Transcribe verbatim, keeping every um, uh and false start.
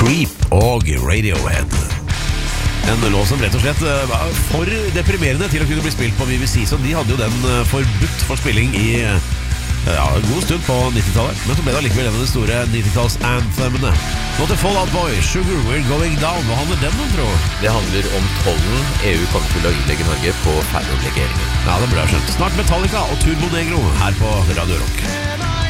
Creep og Radiohead. En låt som rett og slett var for deprimerende til å kunne bli spilt på B B C, så de hadde jo den forbudt for spilling i ja, en god stund på nittitallet. Men så ble det likevel en av de store nittitalls-anthemene. Nå til Fall Out Boy, Sugar We're Going Down. Hva handler den om, tror du? Det handler om tollen E U kommer til å ilegge Norge på ferrolegeringen. Ja, det ble skjønt. Snart Metallica og Turbo Negro her på Radio Rock.